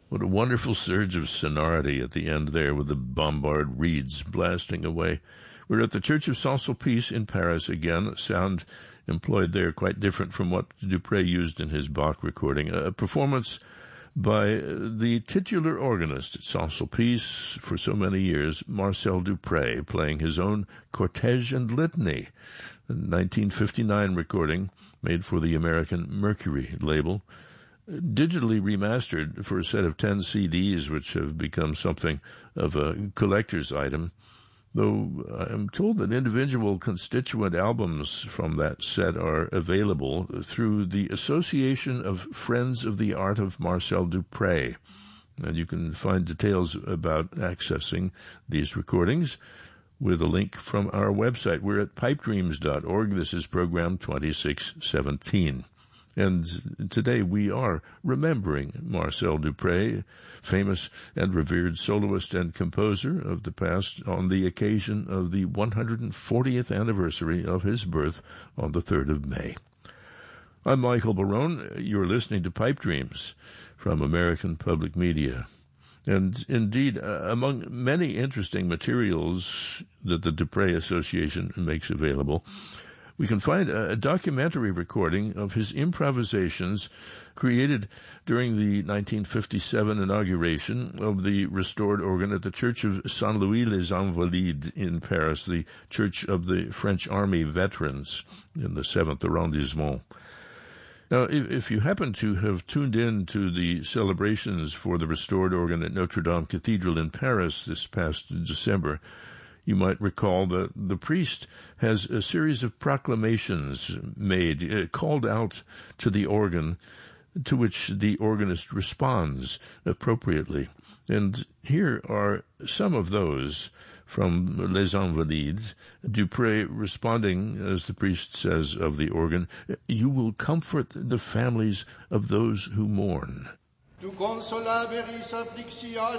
What a wonderful surge of sonority at the end there with the bombard reeds blasting away. We're at the Church of Saint-Sulpice in Paris again. Sound employed there quite different from what Dupré used in his Bach recording. A performance by the titular organist at Saint-Sulpice for so many years, Marcel Dupré, playing his own Cortège and Litany, a 1959 recording made for the American Mercury label, digitally remastered for a set of 10 CDs, which have become something of a collector's item, though I'm told that individual constituent albums from that set are available through the Association of Friends of the Art of Marcel Dupré. And you can find details about accessing these recordings with a link from our website. We're at pipedreams.org. This is program 2617. And today we are remembering Marcel Dupré, famous and revered soloist and composer of the past, on the occasion of the 140th anniversary of his birth on the 3rd of May. I'm Michael Barone. You're listening to Pipe Dreams from American Public Media. And indeed, among many interesting materials that the Dupré Association makes available, we can find a documentary recording of his improvisations created during the 1957 inauguration of the restored organ at the Church of Saint-Louis-les-Invalides in Paris, the Church of the French Army Veterans in the 7th arrondissement. Now, if you happen to have tuned in to the celebrations for the restored organ at Notre Dame Cathedral in Paris this past December, you might recall that the priest has a series of proclamations made, called out to the organ, to which the organist responds appropriately. And here are some of those from Les Invalides. Dupré responding, as the priest says of the organ, "You will comfort the families of those who mourn." Tu consolabieris afflictia